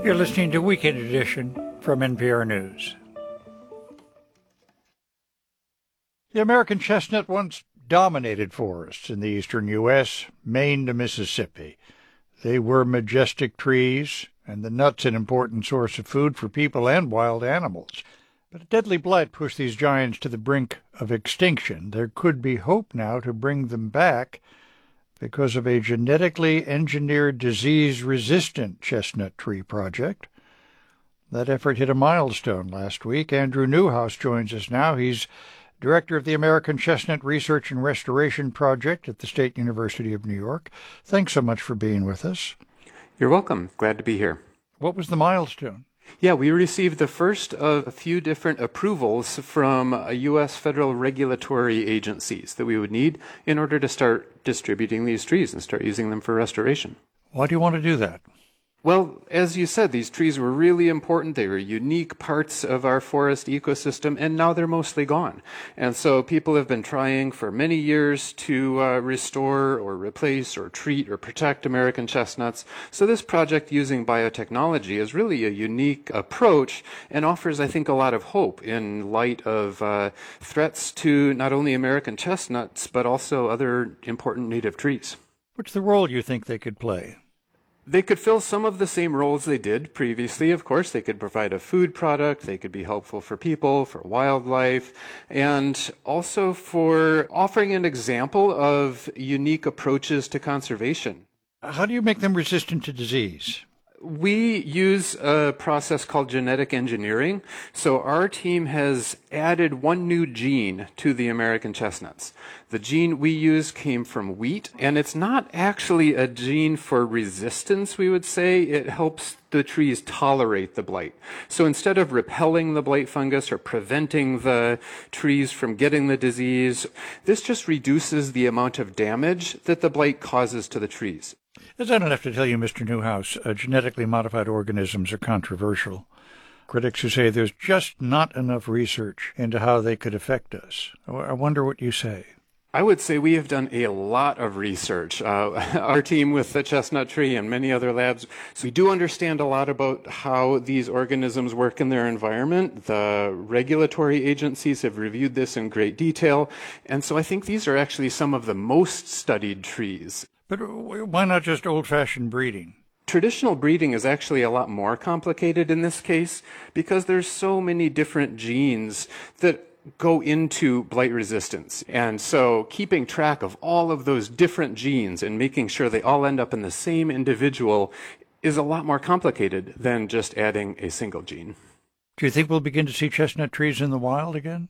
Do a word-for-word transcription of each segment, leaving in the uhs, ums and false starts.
You're listening to Weekend Edition from N P R News. The American chestnut once dominated forests in the eastern U S, Maine to Mississippi. They were majestic trees, and the nuts an important source of food for people and wild animals. But a deadly blight pushed these giants to the brink of extinction. There could be hope now to bring them back because of a genetically engineered disease-resistant chestnut tree project. That effort hit a milestone last week. Andrew Newhouse joins us now. He's director of the American Chestnut Research and Restoration Project at the State University of New York. Thanks so much for being with us. You're welcome. Glad to be here. What was the milestone? Yeah, we received the first of a few different approvals from uh, U S federal regulatory agencies that we would need in order to start distributing these trees and start using them for restoration. Why do you want to do that? Well, as you said, these trees were really important. They were unique parts of our forest ecosystem, and now they're mostly gone. And so people have been trying for many years to uh, restore or replace or treat or protect American chestnuts. So this project using biotechnology is really a unique approach and offers, I think, a lot of hope in light of uh, threats to not only American chestnuts, but also other important native trees. What's the role you think they could play? They could fill some of the same roles they did previously. Of course, they could provide a food product, they could be helpful for people, for wildlife, and also for offering an example of unique approaches to conservation. How do you make them resistant to disease? We use a process called genetic engineering. So our team has added one new gene to the American chestnuts. The gene we use came from wheat, and it's not actually a gene for resistance, we would say. It helps the trees tolerate the blight. So instead of repelling the blight fungus or preventing the trees from getting the disease, this just reduces the amount of damage that the blight causes to the trees. As I don't have to tell you, Mister Newhouse, uh, genetically modified organisms are controversial. Critics who say there's just not enough research into how they could affect us. I wonder what you say. I would say we have done a lot of research. Uh, our team with the chestnut tree and many other labs, so we do understand a lot about how these organisms work in their environment. The regulatory agencies have reviewed this in great detail, and so I think these are actually some of the most studied trees. But why not just old-fashioned breeding? Traditional breeding is actually a lot more complicated in this case because there's so many different genes that go into blight resistance. And so keeping track of all of those different genes and making sure they all end up in the same individual is a lot more complicated than just adding a single gene. Do you think we'll begin to see chestnut trees in the wild again?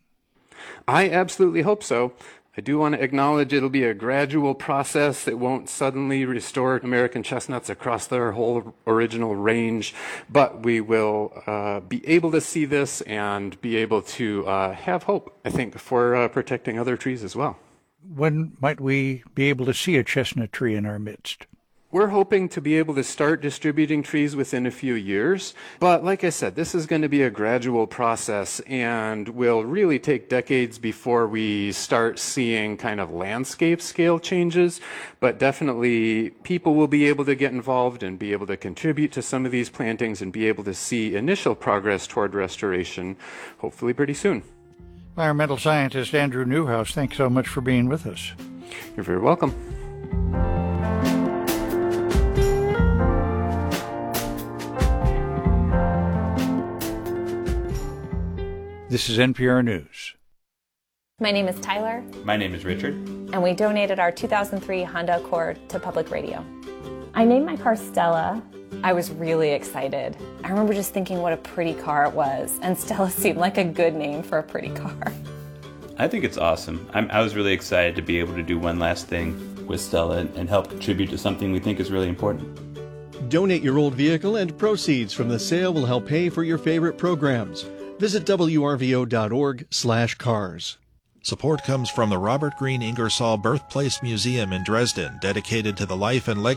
I absolutely hope so. I do want to acknowledge it'll be a gradual process. It won't suddenly restore American chestnuts across their whole original range, but we will uh, be able to see this and be able to uh, have hope, I think, for uh, protecting other trees as well. When might we be able to see a chestnut tree in our midst? We're hoping to be able to start distributing trees within a few years. But like I said, this is going to be a gradual process and will really take decades before we start seeing kind of landscape scale changes. But definitely people will be able to get involved and be able to contribute to some of these plantings and be able to see initial progress toward restoration, hopefully pretty soon. Environmental scientist Andrew Newhouse, thanks so much for being with us. You're very welcome. This is N P R News. My name is Tyler. My name is Richard. And we donated our two thousand three Honda Accord to public radio. I named my car Stella. I was really excited. I remember just thinking what a pretty car it was, and Stella seemed like a good name for a pretty car. I think it's awesome. I'm, I was really excited to be able to do one last thing with Stella and, and help contribute to something we think is really important. Donate your old vehicle and proceeds from the sale will help pay for your favorite programs. Visit W R V O dot org slash cars. Support comes from the Robert Green Ingersoll Birthplace Museum in Dresden, dedicated to the life and legacy